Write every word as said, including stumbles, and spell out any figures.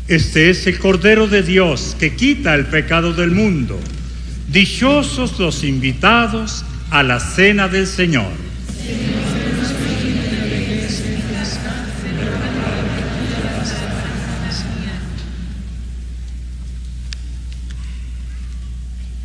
Este es el Cordero de Dios que quita el pecado del mundo. Dichosos los invitados a la cena del Señor.